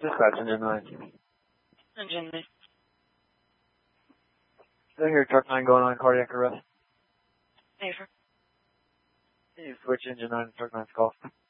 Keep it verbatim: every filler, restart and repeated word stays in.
Dispatch engine nine. Engine nine. I hear truck nine going on cardiac arrest. Hey, sir. Can you switch engine nine to truck nine's call?